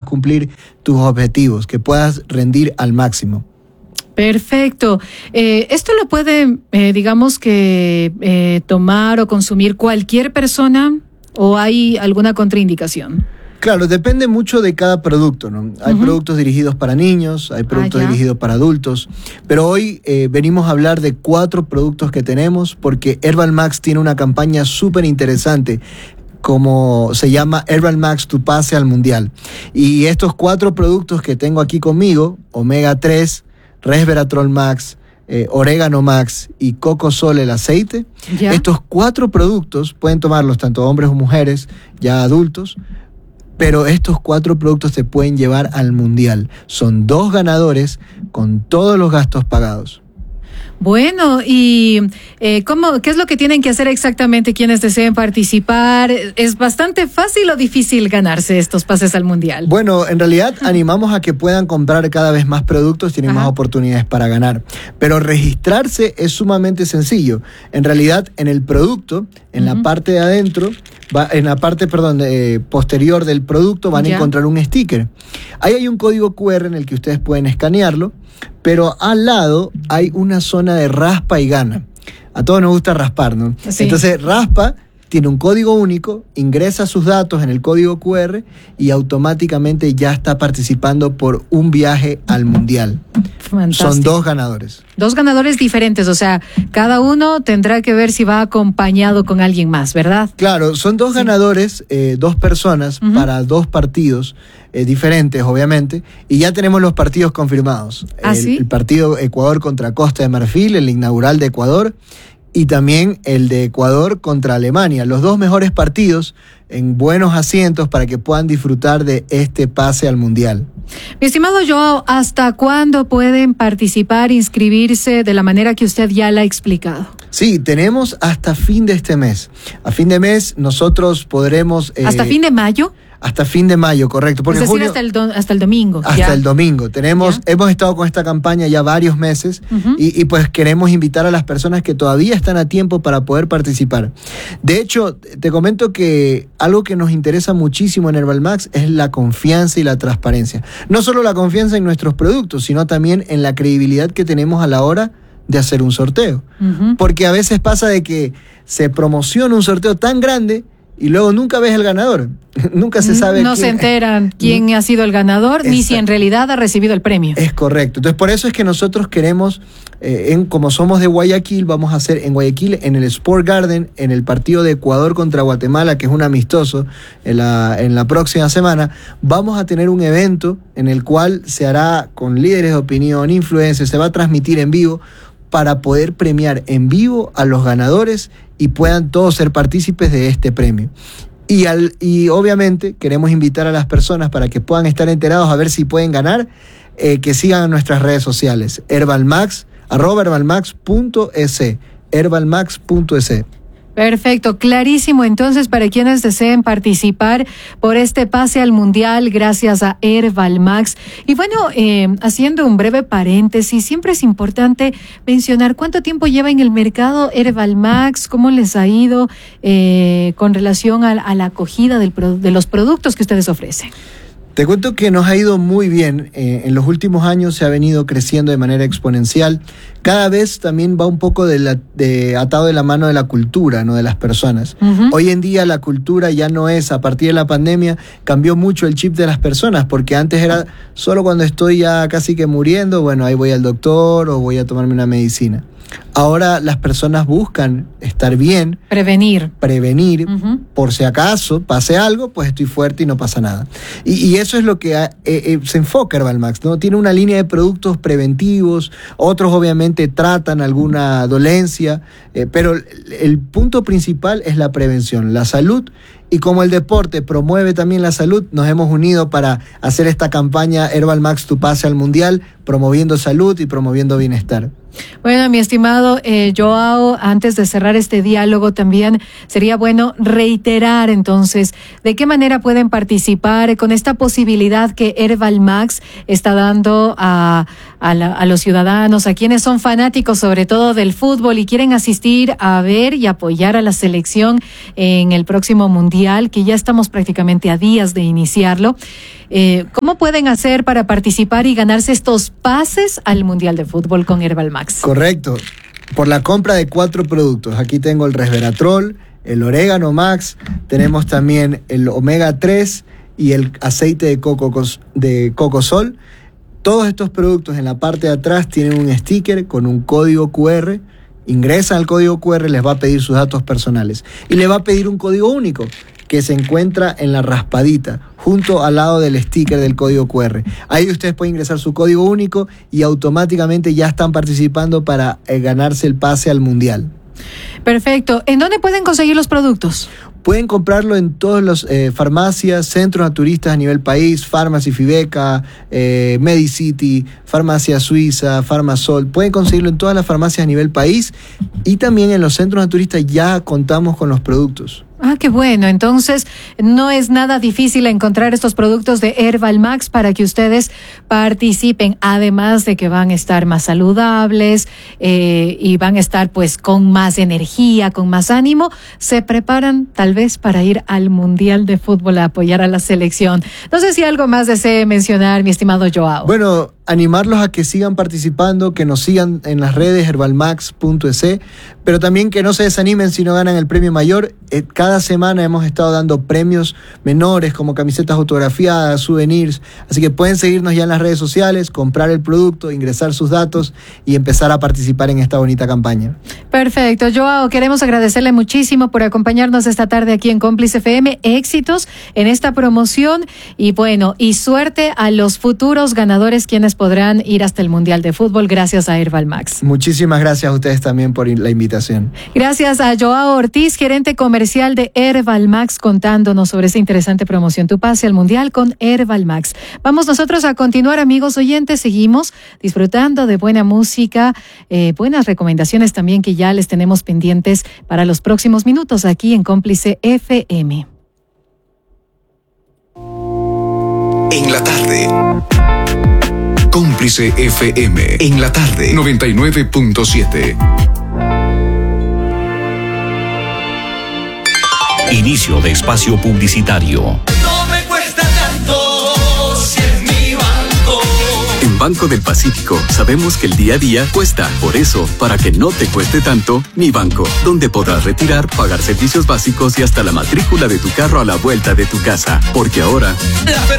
cumplir tus objetivos, que puedas rendir al máximo. Perfecto. ¿Esto lo puede, digamos que, tomar o consumir cualquier persona o hay alguna contraindicación? Claro, depende mucho de cada producto, ¿no? Hay productos dirigidos para niños, hay productos dirigidos para adultos, pero hoy venimos a hablar de 4 productos que tenemos porque Herbal Max tiene una campaña súper interesante, como se llama Herbal Max Tu Pase al Mundial. Y estos 4 productos que tengo aquí conmigo, Omega 3, Resveratrol Max, Orégano Max y Coco Sol el aceite, estos 4 productos pueden tomarlos tanto hombres o mujeres ya adultos, pero estos 4 productos te pueden llevar al Mundial. Son 2 ganadores con todos los gastos pagados. Bueno, ¿y qué es lo que tienen que hacer exactamente quienes deseen participar? ¿Es bastante fácil o difícil ganarse estos pases al Mundial? Bueno, en realidad animamos a que puedan comprar cada vez más productos, tienen más oportunidades para ganar. Pero registrarse es sumamente sencillo. En realidad, en el producto, en la parte de adentro, en la parte, posterior del producto van a encontrar un sticker. Ahí hay un código QR en el que ustedes pueden escanearlo, pero al lado hay una zona de raspa y gana. A todos nos gusta raspar, ¿no? Sí. Entonces, raspa tiene un código único, ingresa sus datos en el código QR y automáticamente ya está participando por un viaje al Mundial. Fantástico. Son 2 ganadores. 2 ganadores diferentes, o sea, cada uno tendrá que ver si va acompañado con alguien más, ¿verdad? Claro, son 2 ganadores, 2 personas para 2 partidos diferentes, obviamente, y ya tenemos los partidos confirmados. El partido Ecuador contra Costa de Marfil, el inaugural de Ecuador, y también el de Ecuador contra Alemania. Los 2 mejores partidos en buenos asientos para que puedan disfrutar de este pase al Mundial. Mi estimado Joao, ¿hasta cuándo pueden participar, inscribirse de la manera que usted ya la ha explicado? Sí, tenemos hasta fin de este mes. A fin de mes nosotros podremos... ¿Hasta fin de mayo? Hasta fin de mayo, correcto. Porque es decir, junio, hasta el domingo. Hasta el domingo. Hemos estado con esta campaña ya varios meses y pues queremos invitar a las personas que todavía están a tiempo para poder participar. De hecho, te comento que algo que nos interesa muchísimo en Herbal Max es la confianza y la transparencia. No solo la confianza en nuestros productos, sino también en la credibilidad que tenemos a la hora de hacer un sorteo. Porque a veces pasa de que se promociona un sorteo tan grande y luego nunca ves el ganador. Nunca se sabe No se enteran quién ha sido el ganador, ni si en realidad ha recibido el premio. Es correcto. Entonces, por eso es que nosotros queremos, como somos de Guayaquil, vamos a hacer en Guayaquil, en el Sport Garden, en el partido de Ecuador contra Guatemala, que es un amistoso, en la próxima semana, vamos a tener un evento en el cual se hará con líderes de opinión, influencers, se va a transmitir en vivo para poder premiar en vivo a los ganadores y puedan todos ser partícipes de este premio. Y obviamente queremos invitar a las personas para que puedan estar enterados a ver si pueden ganar, que sigan en nuestras redes sociales, herbalmax, @herbalmax.es, herbalmax.es. Perfecto, clarísimo. Entonces, para quienes deseen participar por este pase al Mundial, gracias a Herbal Max. Y bueno, haciendo un breve paréntesis, siempre es importante mencionar cuánto tiempo lleva en el mercado Herbal Max, cómo les ha ido con relación a la acogida de los productos que ustedes ofrecen. Te cuento que nos ha ido muy bien. En los últimos años se ha venido creciendo de manera exponencial. Cada vez también va un poco atado de la mano de la cultura, ¿no? De las personas. Hoy en día la cultura ya no es, a partir de la pandemia, cambió mucho el chip de las personas, porque antes era solo cuando estoy ya casi que muriendo, bueno, ahí voy al doctor o voy a tomarme una medicina. Ahora las personas buscan estar bien. Prevenir. Por si acaso pase algo, pues estoy fuerte y no pasa nada. Y eso es lo que se enfoca Herbal Max, ¿no? Tiene una línea de productos preventivos, otros obviamente tratan alguna dolencia, pero el punto principal es la prevención, la salud. Y como el deporte promueve también la salud, nos hemos unido para hacer esta campaña Herbal Max Tu Pase al Mundial, promoviendo salud y promoviendo bienestar. Bueno, mi estimado Joao, antes de cerrar este diálogo también sería bueno reiterar entonces de qué manera pueden participar con esta posibilidad que Herbal Max está dando a a los ciudadanos, a quienes son fanáticos sobre todo del fútbol y quieren asistir a ver y apoyar a la selección en el próximo Mundial, que ya estamos prácticamente a días de iniciarlo. ¿Cómo pueden hacer para participar y ganarse estos pases al Mundial de Fútbol con Herbal Max? Correcto. Por la compra de 4 productos. Aquí tengo el resveratrol, el orégano max, tenemos también el omega 3 y el aceite de cocosol. Todos estos productos en la parte de atrás tienen un sticker con un código QR. Ingresan al código QR, les va a pedir sus datos personales y les va a pedir un código único que se encuentra en la raspadita, junto al lado del sticker del código QR. Ahí ustedes pueden ingresar su código único y automáticamente ya están participando para ganarse el pase al Mundial. Perfecto. ¿En dónde pueden conseguir los productos? Pueden comprarlo en todas las farmacias, centros naturistas a nivel país, Farmacy Fibeca, Medicity, Farmacia Suiza, Farmasol. Pueden conseguirlo en todas las farmacias a nivel país y también en los centros naturistas ya contamos con los productos. Ah, qué bueno. Entonces, no es nada difícil encontrar estos productos de Herbal Max para que ustedes participen, además de que van a estar más saludables y van a estar pues con más energía, con más ánimo. Se preparan tal vez para ir al Mundial de Fútbol a apoyar a la selección. No sé si algo más desee mencionar, mi estimado Joao. Bueno, animarlos a que sigan participando, que nos sigan en las redes herbalmax.es, pero también que no se desanimen si no ganan el premio mayor. Cada semana hemos estado dando premios menores como camisetas autografiadas, souvenirs, así que pueden seguirnos ya en las redes sociales, comprar el producto, ingresar sus datos y empezar a participar en esta bonita campaña. Perfecto, Joao, queremos agradecerle muchísimo por acompañarnos esta tarde aquí en Cómplice FM. Éxitos en esta promoción y bueno, y suerte a los futuros ganadores quienes podrán ir hasta el Mundial de Fútbol gracias a Herbal Max. Muchísimas gracias a ustedes también por la invitación. Gracias a Joao Ortiz, gerente comercial de Herbal Max, contándonos sobre esa interesante promoción. Tu pase al Mundial con Herbal Max. Vamos nosotros a continuar, amigos oyentes. Seguimos disfrutando de buena música, buenas recomendaciones también que ya les tenemos pendientes para los próximos minutos aquí en Cómplice FM. En la tarde. Cómplice FM. En la tarde. 99.7. Inicio de espacio publicitario. No me cuesta tanto si es mi banco. En Banco del Pacífico sabemos que el día a día cuesta. Por eso, para que no te cueste tanto, Mi Banco, donde podrás retirar, pagar servicios básicos y hasta la matrícula de tu carro a la vuelta de tu casa. Porque ahora...